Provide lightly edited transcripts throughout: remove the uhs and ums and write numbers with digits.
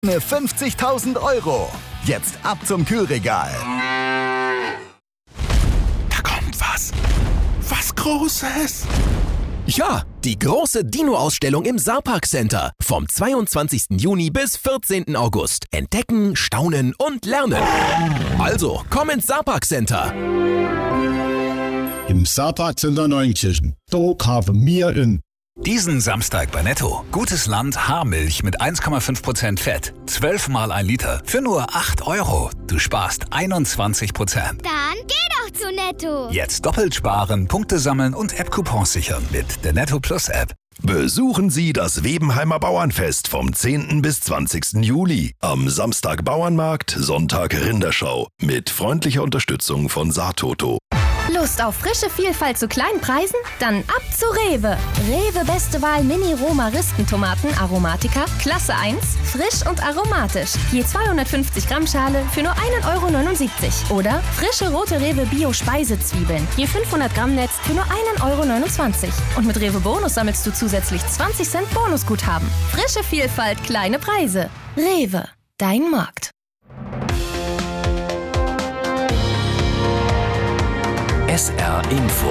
50.000 €. Jetzt ab zum Kühlregal. Da kommt was. Was Großes. Ja, die große Dino-Ausstellung im Saarpark Center. Vom 22. Juni bis 14. August. Entdecken, staunen und lernen. Also, komm ins Saarpark Center. Im Saarpark Center Neunkirchen. Da haben wir in. Diesen Samstag bei Netto. Gutes Land Haarmilch mit 1,5% Fett. 12-mal 1 Liter. Für nur 8 €. Du sparst 21%. Dann geh doch zu Netto. Jetzt doppelt sparen, Punkte sammeln und App-Coupons sichern mit der Netto Plus App. Besuchen Sie das Webenheimer Bauernfest vom 10. bis 20. Juli. Am Samstag Bauernmarkt, Sonntag Rinderschau. Mit freundlicher Unterstützung von Saartoto. Lust auf frische Vielfalt zu kleinen Preisen? Dann ab zu Rewe. Rewe Beste Wahl Mini-Roma-Ristentomaten Aromatica, Klasse 1, frisch und aromatisch. Je 250 Gramm Schale für nur 1,79 €. Oder frische rote Rewe Bio-Speisezwiebeln, je 500 Gramm Netz für nur 1,29 €. Und mit Rewe Bonus sammelst du zusätzlich 20 Cent Bonusguthaben. Frische Vielfalt, kleine Preise. Rewe, dein Markt. SR Info.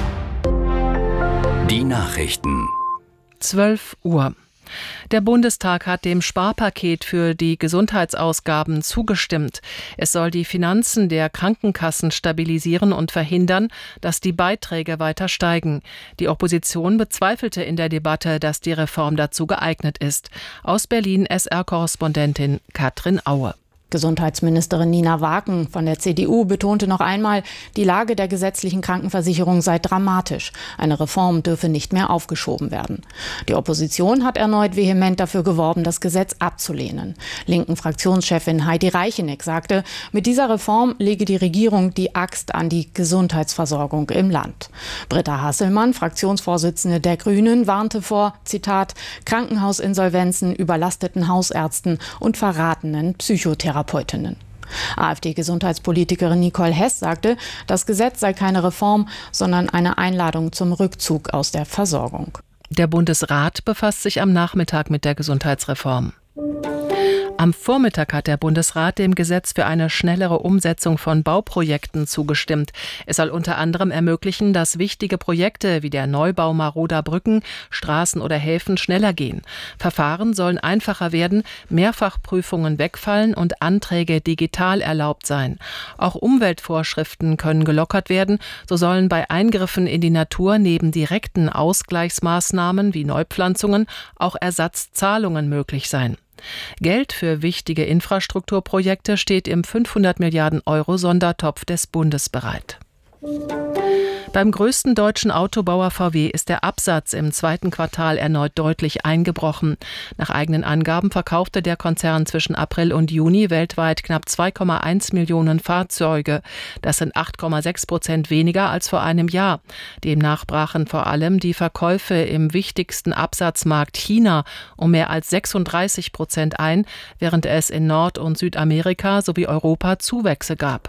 Die Nachrichten. 12 Uhr. Der Bundestag hat dem Sparpaket für die Gesundheitsausgaben zugestimmt. Es soll die Finanzen der Krankenkassen stabilisieren und verhindern, dass die Beiträge weiter steigen. Die Opposition bezweifelte in der Debatte, dass die Reform dazu geeignet ist. Aus Berlin SR-Korrespondentin Katrin Aue. Gesundheitsministerin Nina Waken von der CDU betonte noch einmal, die Lage der gesetzlichen Krankenversicherung sei dramatisch. Eine Reform dürfe nicht mehr aufgeschoben werden. Die Opposition hat erneut vehement dafür geworben, das Gesetz abzulehnen. Linken Fraktionschefin Heidi Reicheneck sagte, mit dieser Reform lege die Regierung die Axt an die Gesundheitsversorgung im Land. Britta Hasselmann, Fraktionsvorsitzende der Grünen, warnte vor, Zitat, Krankenhausinsolvenzen, überlasteten Hausärzten und verratenen Psychotherapeutinnen. AfD-Gesundheitspolitikerin Nicole Hess sagte, das Gesetz sei keine Reform, sondern eine Einladung zum Rückzug aus der Versorgung. Der Bundesrat befasst sich am Nachmittag mit der Gesundheitsreform. Am Vormittag hat der Bundesrat dem Gesetz für eine schnellere Umsetzung von Bauprojekten zugestimmt. Es soll unter anderem ermöglichen, dass wichtige Projekte wie der Neubau maroder Brücken, Straßen oder Häfen schneller gehen. Verfahren sollen einfacher werden, Mehrfachprüfungen wegfallen und Anträge digital erlaubt sein. Auch Umweltvorschriften können gelockert werden. So sollen bei Eingriffen in die Natur neben direkten Ausgleichsmaßnahmen wie Neupflanzungen auch Ersatzzahlungen möglich sein. Geld für wichtige Infrastrukturprojekte steht im 500 Milliarden € Sondertopf des Bundes bereit. Beim größten deutschen Autobauer VW ist der Absatz im zweiten Quartal erneut deutlich eingebrochen. Nach eigenen Angaben verkaufte der Konzern zwischen April und Juni weltweit knapp 2,1 Millionen Fahrzeuge. Das sind 8,6% weniger als vor einem Jahr. Demnach brachen vor allem die Verkäufe im wichtigsten Absatzmarkt China um mehr als 36% ein, während es in Nord- und Südamerika sowie Europa Zuwächse gab.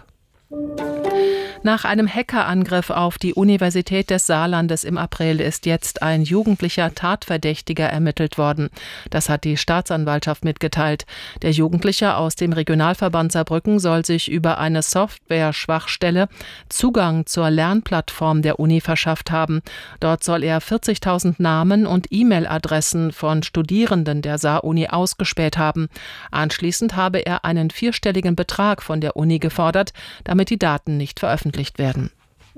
Nach einem Hackerangriff auf die Universität des Saarlandes im April ist jetzt ein jugendlicher Tatverdächtiger ermittelt worden. Das hat die Staatsanwaltschaft mitgeteilt. Der Jugendliche aus dem Regionalverband Saarbrücken soll sich über eine Software-Schwachstelle Zugang zur Lernplattform der Uni verschafft haben. Dort soll er 40.000 Namen und E-Mail-Adressen von Studierenden der Saar-Uni ausgespäht haben. Anschließend habe er einen 4-stelligen Betrag von der Uni gefordert, damit die Daten nicht veröffentlicht werden.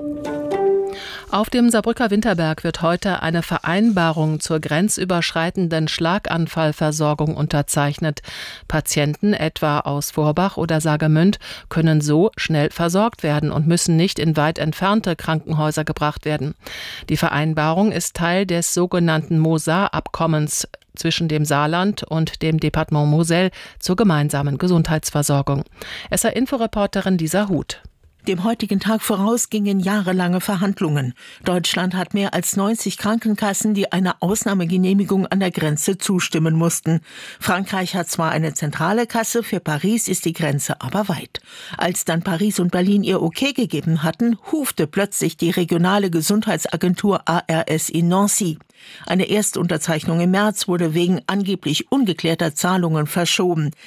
Auf dem Saarbrücker Winterberg wird heute eine Vereinbarung zur grenzüberschreitenden Schlaganfallversorgung unterzeichnet. Patienten etwa aus Vorbach oder Saargemünd können so schnell versorgt werden und müssen nicht in weit entfernte Krankenhäuser gebracht werden. Die Vereinbarung ist Teil des sogenannten Mosar-Abkommens zwischen dem Saarland und dem Departement Moselle zur gemeinsamen Gesundheitsversorgung. SR-Info-Reporterin Lisa Huth. Dem heutigen Tag voraus gingen jahrelange Verhandlungen. Deutschland hat mehr als 90 Krankenkassen, die einer Ausnahmegenehmigung an der Grenze zustimmen mussten. Frankreich hat zwar eine zentrale Kasse, für Paris ist die Grenze aber weit. Als dann Paris und Berlin ihr Okay gegeben hatten, hufte plötzlich die regionale Gesundheitsagentur ARS in Nancy. Eine Erstunterzeichnung im März wurde wegen angeblich ungeklärter Zahlungen verschoben.